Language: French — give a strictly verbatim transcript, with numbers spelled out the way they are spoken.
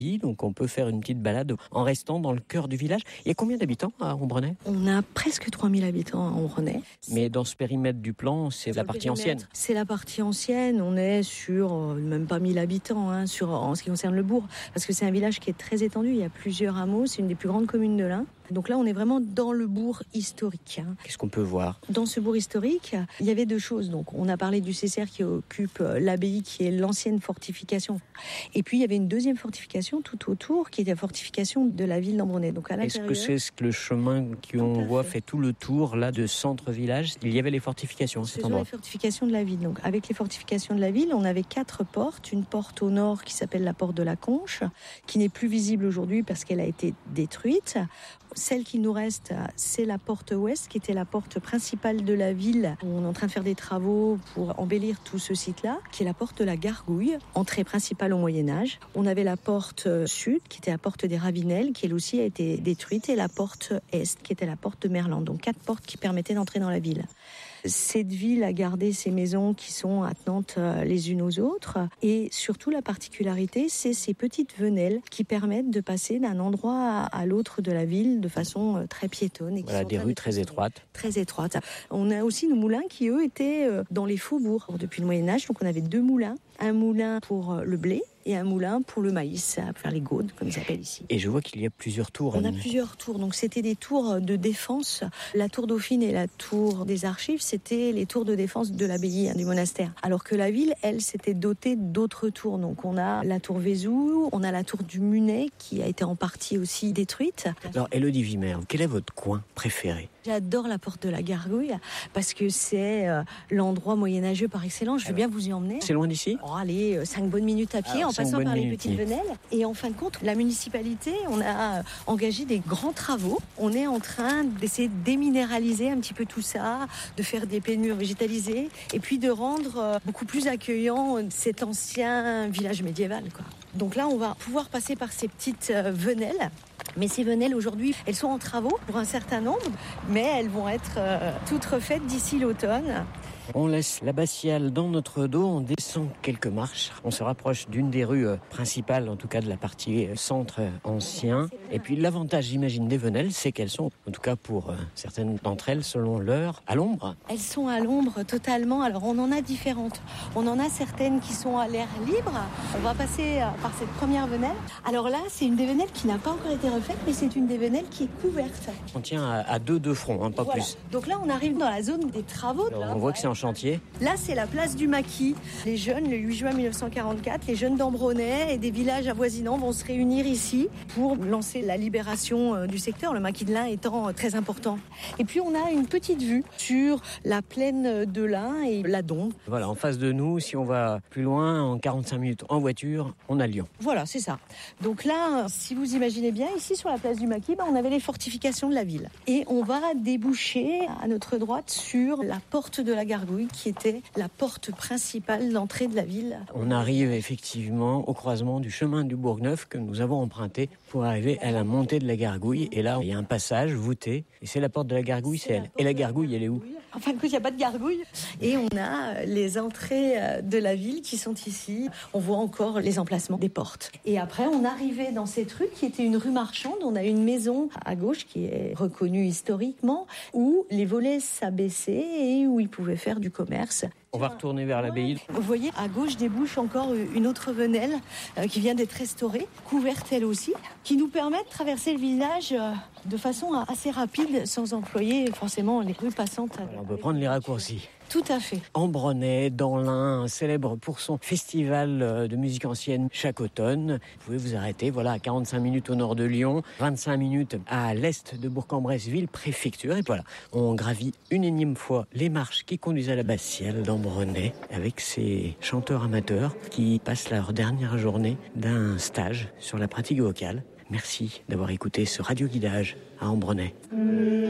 Donc on peut faire une petite balade en restant dans le cœur du village. Il y a combien d'habitants à Ambronay ? On a presque trois mille habitants à Ambronay. Mais dans ce périmètre du plan, c'est la partie ancienne. C'est la partie ancienne. On est sur euh, même pas mille habitants hein, sur, en ce qui concerne le bourg. Parce que c'est un village qui est très étendu. Il y a plusieurs hameaux. C'est une des plus grandes communes de l'Ain. Donc là, on est vraiment dans le bourg historique. Qu'est-ce qu'on peut voir ? Dans ce bourg historique, il y avait deux choses. Donc, on a parlé du Césaire qui occupe l'abbaye, qui est l'ancienne fortification. Et puis, il y avait une deuxième fortification tout autour, qui est la fortification de la ville d'Ambronay. Donc, à l'intérieur... Est-ce que c'est le chemin qu'on voit fait. fait tout le tour là de centre-village ? Il y avait les fortifications, cet endroit. Les fortifications de la ville. Donc, avec les fortifications de la ville, on avait quatre portes. Une porte au nord qui s'appelle la porte de la Conche, qui n'est plus visible aujourd'hui parce qu'elle a été détruite. Celle qui nous reste, c'est la porte ouest, qui était la porte principale de la ville. On est en train de faire des travaux pour embellir tout ce site-là, qui est la porte de la Gargouille, entrée principale au Moyen-Âge. On avait la porte sud, qui était la porte des Ravinelles, qui elle aussi a été détruite, et la porte est, qui était la porte de Merland. Donc quatre portes qui permettaient d'entrer dans la ville. Cette ville a gardé ces maisons qui sont attenantes les unes aux autres. Et surtout, la particularité, c'est ces petites venelles qui permettent de passer d'un endroit à l'autre de la ville de façon très piétonne. Et qui voilà, sont des rues très étroites. Très étroites. On a aussi nos moulins qui, eux, étaient dans les faubourgs depuis le Moyen-Âge. Donc, on avait deux moulins. Un moulin pour le blé et un moulin pour le maïs, à faire les gaudes, comme ils appellent ici. Et je vois qu'il y a plusieurs tours. On a plusieurs tours. Donc, c'était des tours de défense. La tour Dauphine et la tour des Archives, c'était les tours de défense de l'abbaye, hein, du monastère. Alors que la ville, elle, s'était dotée d'autres tours. Donc, on a la tour Vézou, on a la tour du Munet, qui a été en partie aussi détruite. Alors, Élodie Vimert, quel est votre coin préféré ? J'adore la porte de la Gargouille parce que c'est euh, l'endroit moyenâgeux par excellence. Je veux bien vous y emmener. C'est loin d'ici ? Oh, allez, euh, cinq bonnes minutes à pied. Alors, en passant par les petites venelles. Et en fin de compte, la municipalité, on a euh, engagé des grands travaux. On est en train d'essayer de déminéraliser un petit peu tout ça, de faire des pénures végétalisées et puis de rendre euh, beaucoup plus accueillant cet ancien village médiéval, quoi. Donc là, on va pouvoir passer par ces petites euh, venelles. Mais ces venelles, aujourd'hui, elles sont en travaux pour un certain nombre, mais elles vont être euh, toutes refaites d'ici l'automne. On laisse l'abbatiale dans notre dos, on descend quelques marches, on se rapproche d'une des rues principales, en tout cas de la partie centre ancien. Et puis l'avantage, j'imagine, des venelles, c'est qu'elles sont, en tout cas pour certaines d'entre elles, selon l'heure, à l'ombre. Elles sont à l'ombre totalement. Alors on en a différentes. On en a certaines qui sont à l'air libre. On va passer par cette première venelle. Alors là, c'est une des venelles qui n'a pas encore été refaite, mais c'est une des venelles qui est couverte. On tient à, à deux de front, hein, pas voilà. plus. Donc là, on arrive dans la zone des travaux. Alors, on voit que c'est en chantier. Là, c'est la place du Maquis. Les jeunes, le huit juin mille neuf cent quarante-quatre, les jeunes d'Ambronay et des villages avoisinants vont se réunir ici pour lancer la libération du secteur, le Maquis de l'Ain étant très important. Et puis, on a une petite vue sur la plaine de l'Ain et la Dombe. Voilà, en face de nous, si on va plus loin, en quarante-cinq minutes en voiture, on a Lyon. Voilà, c'est ça. Donc là, si vous imaginez bien, ici sur la place du Maquis, ben, on avait les fortifications de la ville. Et on va déboucher à notre droite sur la porte de la Gargouille, qui était la porte principale d'entrée de la ville. On arrive effectivement au croisement du chemin du Bourg-Neuf que nous avons emprunté pour arriver à la montée de la Gargouille. Et là, il y a un passage voûté. Et c'est la porte de la Gargouille, c'est, c'est elle. Et la Gargouille, elle est où ? En fin de compte, il n'y a pas de gargouille. Et on a les entrées de la ville qui sont ici. On voit encore les emplacements des portes. Et après, on arrivait dans cette rue qui était une rue marchande. On a une maison à gauche qui est reconnue historiquement, où les volets s'abaissaient et où ils pouvaient faire du commerce. On va retourner vers l'abbaye. Vous voyez, à gauche débouche encore une autre venelle euh, qui vient d'être restaurée, couverte elle aussi, qui nous permet de traverser le village euh, de façon assez rapide, sans employer forcément les rues passantes. Alors on peut prendre les raccourcis. Tout à fait. Ambronay, dans l'Ain, célèbre pour son festival de musique ancienne chaque automne. Vous pouvez vous arrêter, voilà, à quarante-cinq minutes au nord de Lyon, vingt-cinq minutes à l'est de Bourg-en-Bresse, ville-préfecture. Et voilà, on gravit une énième fois les marches qui conduisent à l'abbatiale d'Ambronay avec ces chanteurs amateurs qui passent leur dernière journée d'un stage sur la pratique vocale. Merci d'avoir écouté ce radio-guidage à Ambronay.